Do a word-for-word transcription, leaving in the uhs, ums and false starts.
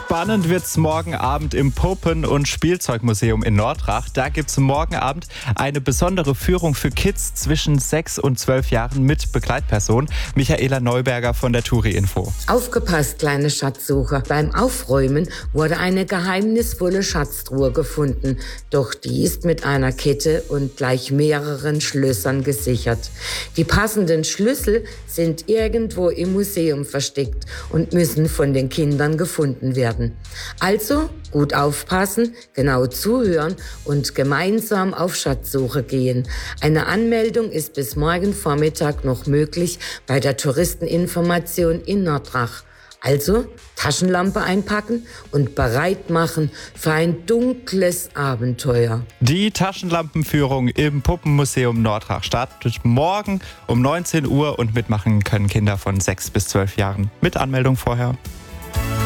Spannend wird's morgen Abend im Puppen- und Spielzeugmuseum in Nordrach. Da gibt's morgen Abend eine besondere Führung für Kids zwischen sechs und zwölf Jahren mit Begleitperson. Michaela Neuberger von der Touri-Info. Aufgepasst, kleine Schatzsucher. Beim Aufräumen wurde eine geheimnisvolle Schatztruhe gefunden. Doch die ist mit einer Kette und gleich mehreren Schlössern gesichert. Die passenden Schlüssel sind irgendwo im Museum versteckt und müssen von den Kindern gefunden werden. Also gut aufpassen, genau zuhören und gemeinsam auf Schatzsuche gehen. Eine Anmeldung ist bis morgen Vormittag noch möglich bei der Touristeninformation in Nordrach. Also Taschenlampe einpacken und bereit machen für ein dunkles Abenteuer. Die Taschenlampenführung im Puppenmuseum Nordrach startet morgen um neunzehn Uhr und mitmachen können Kinder von sechs bis zwölf Jahren. Mit Anmeldung vorher.